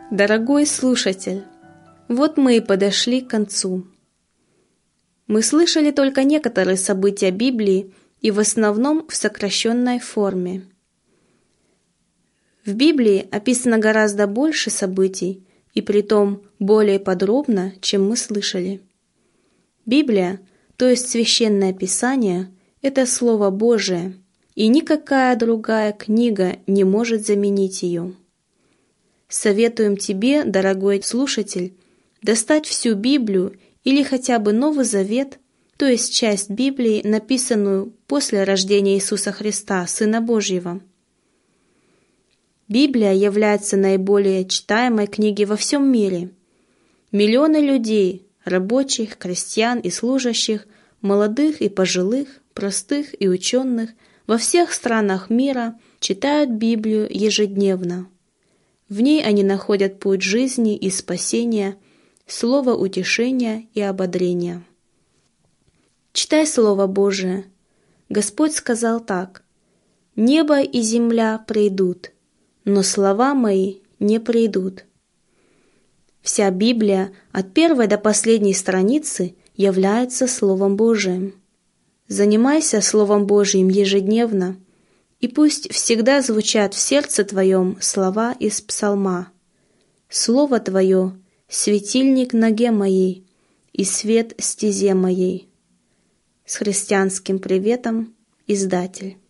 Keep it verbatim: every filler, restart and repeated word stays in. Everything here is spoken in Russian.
Дорогой слушатель, вот мы и подошли к концу. Мы слышали только некоторые события Библии и в основном в сокращенной форме. В Библии описано гораздо больше событий, и притом более подробно, чем мы слышали. Библия, то есть Священное Писание, это Слово Божие, и никакая другая книга не может заменить ее. Советуем тебе, дорогой слушатель, достать всю Библию или хотя бы Новый Завет, то есть часть Библии, написанную после рождения Иисуса Христа, Сына Божьего. Библия является наиболее читаемой книгой во всем мире. Миллионы людей, рабочих, крестьян и служащих, молодых и пожилых, простых и ученых, во всех странах мира читают Библию ежедневно. В ней они находят путь жизни и спасения, слово утешения и ободрения. Читай Слово Божие. Господь сказал так: «Небо и земля пройдут, но слова мои не пройдут». Вся Библия от первой до последней страницы является Словом Божиим. Занимайся Словом Божиим ежедневно, и пусть всегда звучат в сердце твоем слова из Псалма: «Слово Твое — светильник ноге моей и свет стезе моей». С христианским приветом, издатель.